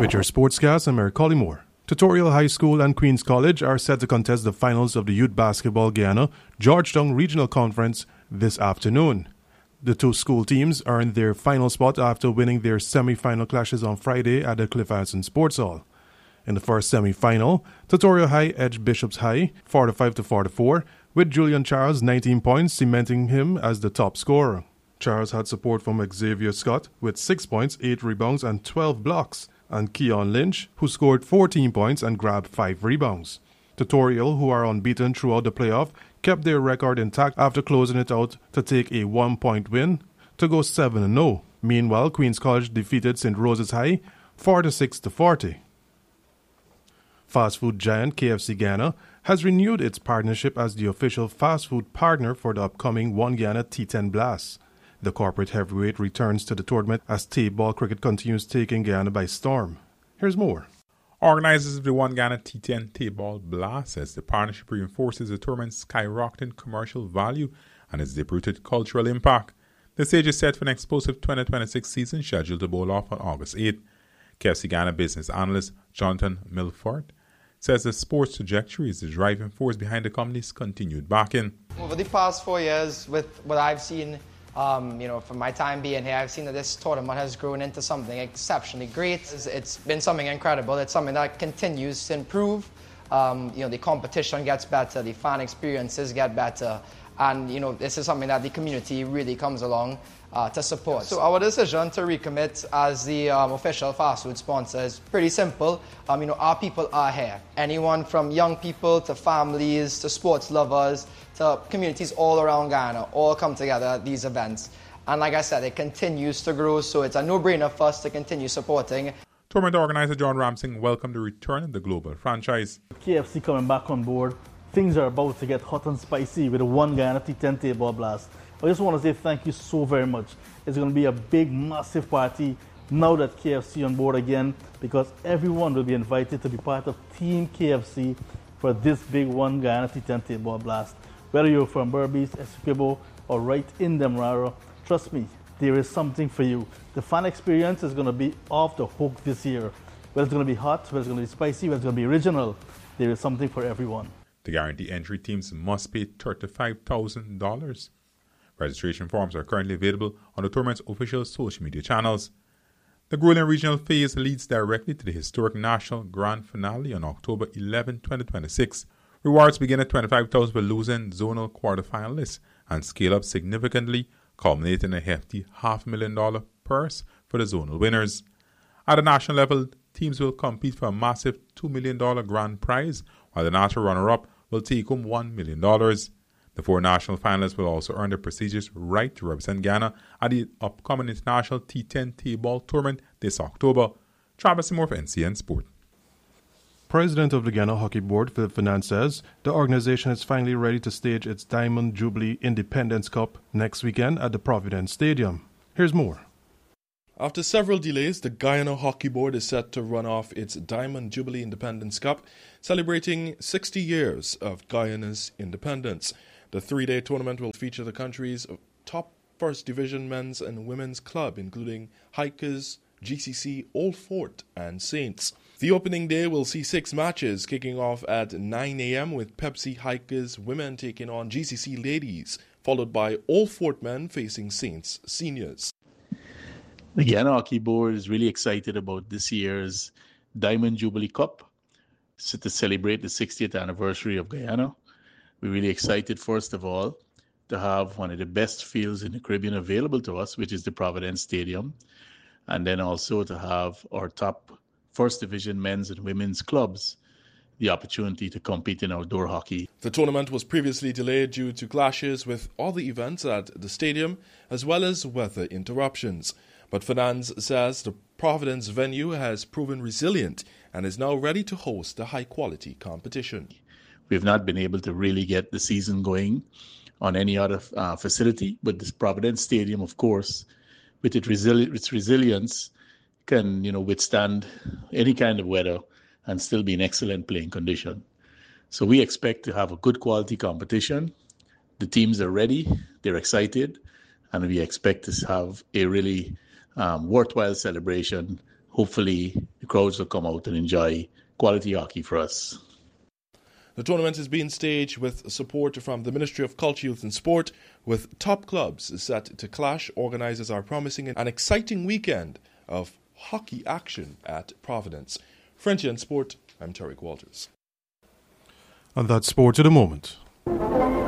With your sportscast, I'm Eric Collymore. Tutorial High School and Queens College are set to contest the finals of the Youth Basketball Guyana Georgetown Regional Conference this afternoon. The two school teams earned their final spot after winning their semi-final clashes on Friday at the Cliff Hansen Sports Hall. In the first semi-final, Tutorial High edged Bishops High 45-44, with Julian Charles 19 points cementing him as the top scorer. Charles had support from Xavier Scott with 6 points, 8 rebounds and 12 blocks, and Keon Lynch, who scored 14 points and grabbed 5 rebounds. Tutorial, who are unbeaten throughout the playoff, kept their record intact after closing it out to take a 1-point win to go 7-0. Meanwhile, Queens College defeated St. Rose's High 46-40. Fast food giant KFC Guyana has renewed its partnership as the official fast food partner for the upcoming One Guyana T10 Blast. The corporate heavyweight returns to the tournament as T-ball cricket continues taking Guyana by storm. Here's more. Organizers of the One Guyana T10 T-ball Blast says the partnership reinforces the tournament's skyrocketing commercial value and its deep-rooted cultural impact. The stage is set for an explosive 2026 season scheduled to bowl off on August 8. KFC Guyana business analyst Jonathan Milford says the sports trajectory is the driving force behind the company's continued backing. Over the past 4 years, with what I've seen, from my time being here, I've seen that this tournament has grown into something exceptionally great. It's been something incredible. It's something that continues to improve. The competition gets better, the fan experiences get better, and this is something that the community really comes along to support. So our decision to recommit as the official fast food sponsor is pretty simple. Our people are here. Anyone from young people to families to sports lovers to communities all around Guyana all come together at these events. And like I said, it continues to grow, so it's a no-brainer for us to continue supporting. Tournament organizer John Ramsing welcomed the return of the global franchise. KFC coming back on board. Things are about to get hot and spicy with the One Guyana T10 T-ball Blast. I just want to say thank you so very much. It's going to be a big, massive party now that KFC on board again, because everyone will be invited to be part of Team KFC for this big One Guyana T10 T-ball Blast. Whether you're from Berbice, Essequibo, or right in Demerara, trust me, there is something for you. The fan experience is going to be off the hook this year. Whether it's going to be hot, whether it's going to be spicy, whether it's going to be original, there is something for everyone. The guarantee entry teams must pay $35,000. Registration forms are currently available on the tournament's official social media channels. The grueling regional phase leads directly to the historic national grand finale on October 11, 2026. Rewards begin at $25,000 for losing zonal quarterfinalists and scale up significantly, culminating in a hefty $500,000 purse for the zonal winners. At the national level, teams will compete for a massive $2 million grand prize, while the national runner-up will take home $1 million. The 4 national finalists will also earn the prestigious right to represent Guyana at the upcoming International T10 T-ball tournament this October. Travis Seymour for NCN Sport. President of the Guyana Hockey Board, Philip Fernand, says the organization is finally ready to stage its Diamond Jubilee Independence Cup next weekend at the Providence Stadium. Here's more. After several delays, the Guyana Hockey Board is set to run off its Diamond Jubilee Independence Cup, celebrating 60 years of Guyana's independence. The 3-day tournament will feature the country's top First Division men's and women's club, including Hikers, GCC, Old Fort, and Saints. The opening day will see 6 matches, kicking off at 9 a.m. with Pepsi Hikers women taking on GCC ladies, followed by Old Fort men facing Saints seniors. The Guyana Hockey Board is really excited about this year's Diamond Jubilee Cup to celebrate the 60th anniversary of Guyana. We're really excited, first of all, to have one of the best fields in the Caribbean available to us, which is the Providence Stadium, and then also to have our top First Division men's and women's clubs the opportunity to compete in outdoor hockey. The tournament was previously delayed due to clashes with other events at the stadium, as well as weather interruptions. But Fernandes says the Providence venue has proven resilient and is now ready to host a high-quality competition. We've not been able to really get the season going on any other facility, but this Providence Stadium, of course, with its resilience, can withstand any kind of weather and still be in excellent playing condition. So we expect to have a good quality competition. The teams are ready, they're excited, and we expect to have a really worthwhile celebration hopefully the crowds will come out and enjoy quality hockey for us. The tournament is being staged with support from the Ministry of Culture, Youth and Sport, with top clubs set to clash. Organisers are promising an exciting weekend of hockey action at Providence. Frenchie and Sport, I'm Tarek Walters. And that's Sport at the moment.